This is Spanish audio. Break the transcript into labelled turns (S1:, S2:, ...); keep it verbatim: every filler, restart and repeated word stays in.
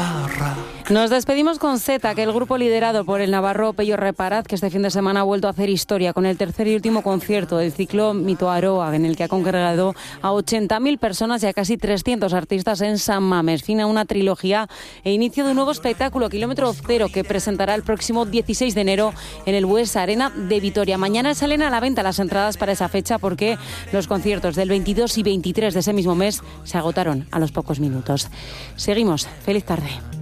S1: farra.
S2: Nos despedimos con Zeta, que el grupo liderado por el navarro Pello Reparaz, que este fin de semana ha vuelto a hacer historia con el tercer y último concierto del ciclo Mito Aroa, en el que ha congregado a ochenta mil personas y a casi trescientos artistas en San Mamés. Fin a una trilogía e inicio de un nuevo espectáculo, Kilómetro Cero, que presentará el próximo dieciséis de enero en el Buesa Arena de Vitoria. Mañana salen a la venta las entradas para esa fecha porque los conciertos del veintidós y veintitrés de ese mismo mes se agotaron a los pocos minutos. Seguimos. Feliz tarde.